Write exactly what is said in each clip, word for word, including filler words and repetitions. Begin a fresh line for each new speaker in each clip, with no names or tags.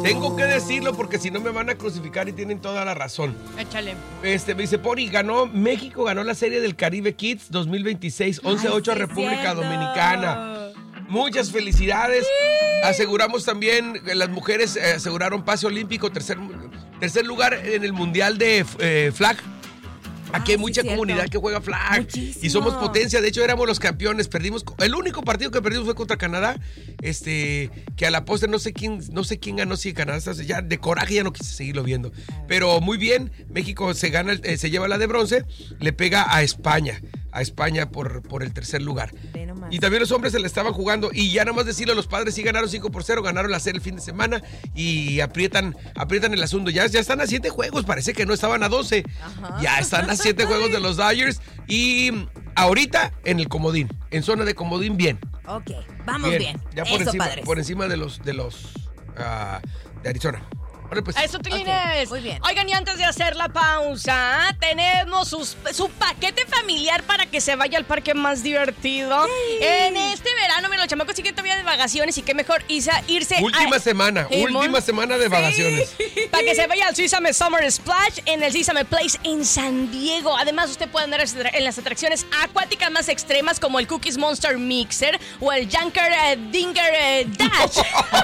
Tengo que decirlo porque si no me van a crucificar y tienen toda la razón.
Échale.
Este, me dice, Pori, ganó, México ganó la Serie del Caribe Kids dos mil veintiséis, once ocho a República
cierto.
Dominicana. Muchas felicidades. Sí. Aseguramos también, las mujeres eh, aseguraron pase olímpico, tercer, tercer lugar en el Mundial de eh, Flag. Aquí hay ah, mucha sí, comunidad cierto. que juega flag. Muchísimo. Y somos potencia. De hecho, éramos los campeones. Perdimos. El único partido que perdimos fue contra Canadá. Este, que a la postre no sé quién, no sé quién ganó, si Canadá. Ya de coraje ya no quise seguirlo viendo. Pero muy bien. México se gana, eh, se lleva la de bronce. Le pega a España. A España por, por el tercer lugar. Y también los hombres se le estaban jugando. Y ya nada más decirlo, los padres sí ganaron cinco por cero. Ganaron la serie el fin de semana. Y aprietan, aprietan el asunto. Ya, ya están a siete juegos. Parece que no estaban a doce. Ajá. Ya están a siete juegos de los Dodgers. Y ahorita en el comodín. En zona de comodín, bien.
Ok, vamos bien. bien.
Ya por, Eso, encima, por encima de los, de los uh, de Arizona.
Pues, eso, Tilines. Okay, muy bien. Oigan, y antes de hacer la pausa, tenemos sus, su paquete familiar para que se vaya al parque más divertido. Sí. En este verano, mira, los chamacos siguen todavía de vacaciones y qué mejor irse, irse
Última a, semana, ¿sí, última semana de vacaciones.
Sí. Para que se vaya al Sesame Summer Splash en el Sesame Place en San Diego. Además, usted puede andar en las atracciones acuáticas más extremas como el Cookies Monster Mixer o el Junker uh, Dinger uh, Dash.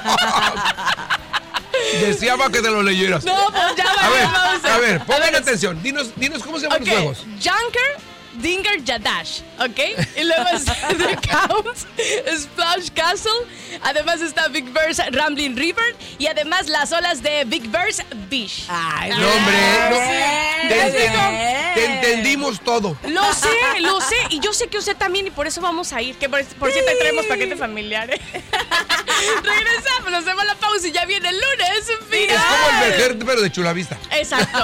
Deseaba que te lo leyeras.
No, pues ya va.
A ver,
vamos
a, a ver, pongan a ver, atención. Dinos, dinos cómo se llaman okay. los juegos.
Junker, Dinger, Jadash, ¿ok? Y luego está The Count, Splash Castle. Además está Big Bear's Rambling River. Y además las olas de Big Bear's Beach.
Ay, no, hombre. No, sí. te, enten, te entendimos todo.
Lo sé, lo sé. Y yo sé que usted también. Y por eso vamos a ir. Que por, por cierto, traemos paquete familiar. ¿eh? Regresamos, nos hacemos la pausa y ya viene el lunes.
Final. Es como el Berger, pero de Chulavista.
Exacto.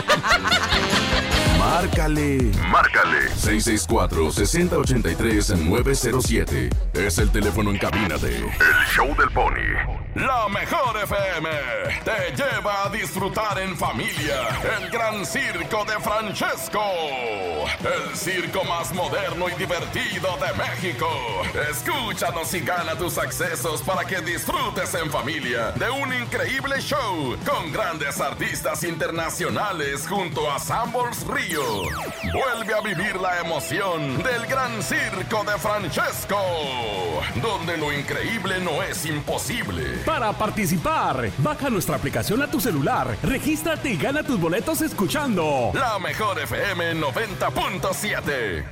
Márcale, márcale. seis seis cuatro, seis cero ocho tres, nueve cero siete. Es el teléfono en cabina de El Show del Pony. La mejor F M te lleva a disfrutar en familia el gran circo de Francesco. El circo más moderno y divertido de México. Escúchanos y gana tus accesos para que disfrutes en familia de un increíble show con grandes artistas internacionales junto a Sanborns Río. Vuelve a vivir la emoción del gran circo de Francesco, donde lo increíble no es imposible.
Para participar, baja nuestra aplicación a tu celular, regístrate y gana tus boletos escuchando
La mejor F M noventa punto siete.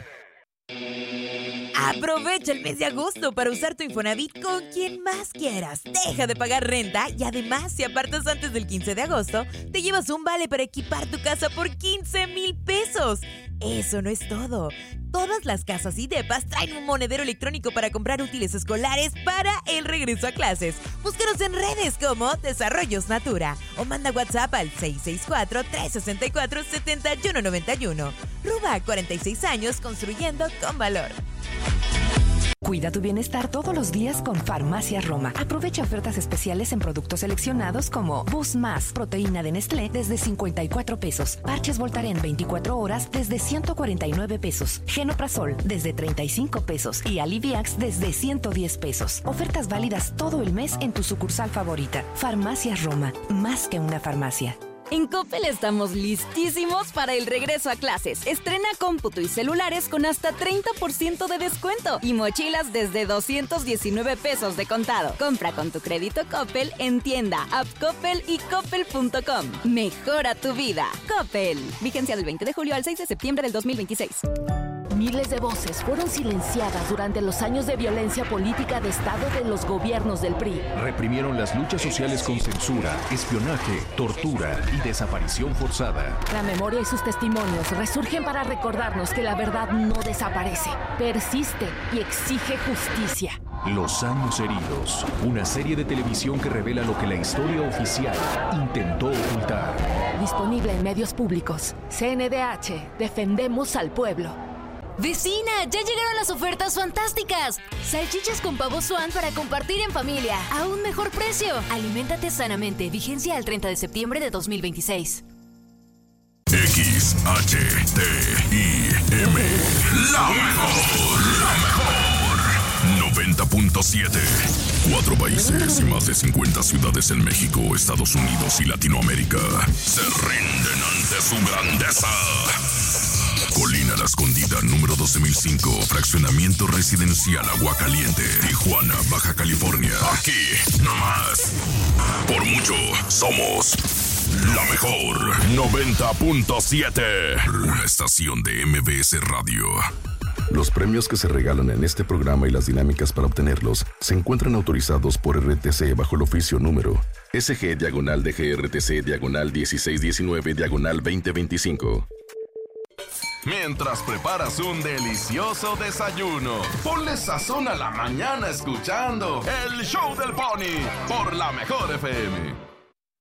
Aprovecha el mes de agosto para usar tu Infonavit con quien más quieras. Deja de pagar renta y además, si apartas antes del quince de agosto, te llevas un vale para equipar tu casa por quince mil pesos. Eso no es todo. Todas las casas y depas traen un monedero electrónico para comprar útiles escolares para el regreso a clases. Búscanos en redes como Desarrollos Natura o manda WhatsApp al seis seis cuatro, tres seis cuatro, siete uno nueve uno. Ruba, cuarenta y seis años construyendo con valor.
Cuida tu bienestar todos los días con Farmacias Roma. Aprovecha ofertas especiales en productos seleccionados como Boost Más, proteína de Nestlé desde cincuenta y cuatro pesos, Parches Voltaren veinticuatro horas desde ciento cuarenta y nueve pesos, Genoprazol desde treinta y cinco pesos y Aliviax desde ciento diez pesos. Ofertas válidas todo el mes en tu sucursal favorita. Farmacias Roma, más que una farmacia.
En Coppel estamos listísimos para el regreso a clases. Estrena cómputo y celulares con hasta treinta por ciento de descuento y mochilas desde doscientos diecinueve pesos de contado. Compra con tu crédito Coppel en tienda, app Coppel y coppel punto com. Mejora tu vida. Coppel. Vigencia del veinte de julio al seis de septiembre del dos mil veintiséis.
Miles de voces fueron silenciadas durante los años de violencia política de Estado de los gobiernos del P R I.
Reprimieron las luchas sociales con censura, espionaje, tortura y desaparición forzada.
La memoria y sus testimonios resurgen para recordarnos que la verdad no desaparece, persiste y exige justicia.
Los años heridos, una serie de televisión que revela lo que la historia oficial intentó ocultar.
Disponible en medios públicos. C N D H, defendemos al pueblo.
¡Vecina! ¡Ya llegaron las ofertas fantásticas! Salchichas con pavo Swan para compartir en familia. ¡A un mejor precio! Aliméntate sanamente. Vigencia al treinta de septiembre de dos mil veintiséis.
X H T I M. La mejor. La mejor. noventa punto siete. Cuatro países y más de cincuenta ciudades en México, Estados Unidos y Latinoamérica se rinden ante su grandeza. Colina La Escondida, número doce mil cinco, fraccionamiento residencial Aguacaliente, Tijuana, Baja California. Aquí, nomás. Por mucho, somos la mejor. noventa punto siete. Una estación de M B S Radio. Los premios que se regalan en este programa y las dinámicas para obtenerlos se encuentran autorizados por R T C bajo el oficio número S G diagonal D G R T C diagonal dieciséis diecinueve diagonal veinte veinticinco. Mientras preparas un delicioso desayuno, ponle sazón a la mañana escuchando el Show del Pony por La Mejor F M.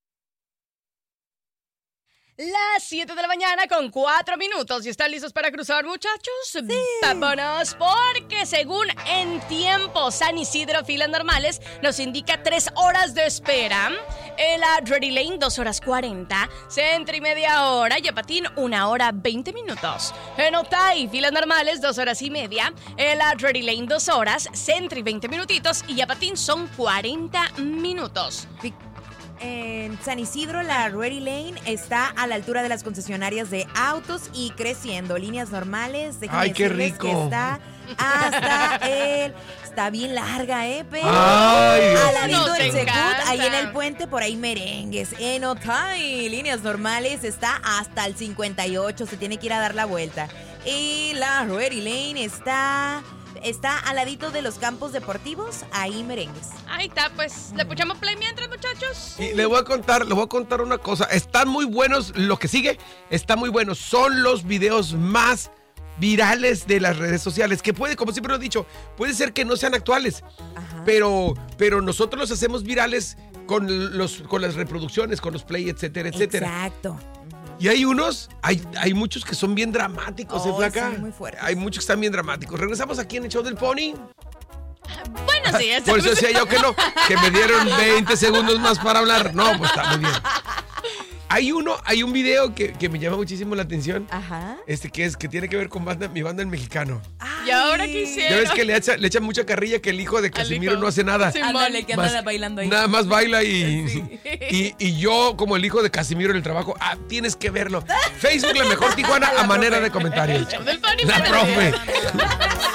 Las siete de la mañana con cuatro minutos. ¿Y están listos para cruzar, muchachos? Sí. Vámonos, porque según En Tiempo, San Isidro, filas normales, nos indica tres horas de espera. El Ready Lane, dos horas cuarenta. Centro y media hora. Y Apatín, una hora veinte minutos. En Otay, filas normales, dos horas y media. El Ready Lane, dos horas. Centro y veinte minutitos. Y Apatín son cuarenta minutos.
En San Isidro, la Ready Lane está a la altura de las concesionarias de autos y creciendo. Líneas normales.
Ay, qué rico.
Que está hasta el... Está bien larga, ¿eh? Pero
Ay,
al ladito
nos
del Secut,
encanta.
ahí en el puente, por ahí merengues. En Otay, líneas normales, está hasta el cincuenta y ocho. Se tiene que ir a dar la vuelta. Y la Ready Lane está... Está al ladito de los campos deportivos, ahí merengues.
Ahí está, pues, ¿le puchamos play mientras, muchachos?
Y le voy a contar, le voy a contar una cosa. Están muy buenos, lo que sigue está muy bueno. Son los videos más virales de las redes sociales. Que puede, como siempre lo he dicho, puede ser que no sean actuales. Ajá. Pero, pero nosotros los hacemos virales con, los, con las reproducciones, con los play, etcétera, etcétera.
Exacto.
Y hay unos, hay, hay muchos que son bien dramáticos, ¿eh,
oh,
flaca?
Sí, muy fuertes.
Hay muchos que están bien dramáticos. Regresamos aquí en el Show del Pony.
Bueno, sí.
Por eso decía yo que no, que me dieron veinte segundos más para hablar. No, pues está muy bien. Hay uno, hay un video que, que me llama muchísimo la atención.
Ajá.
Este que es, que tiene que ver con banda, mi banda El Mexicano.
Y ahora quisiera.
Ya ves que le echan le echa mucha carrilla que el hijo de Casimiro
hijo.
no hace nada.
Sí,
Ándale, que
Más-
anda bailando ahí.
Nada más baila y,
Sí.
y, y yo, como el hijo de Casimiro en el trabajo, ah, tienes que verlo. Facebook, La Mejor Tijuana, a manera de comentario.
El Show del Pony.
La
para
profe.
ti.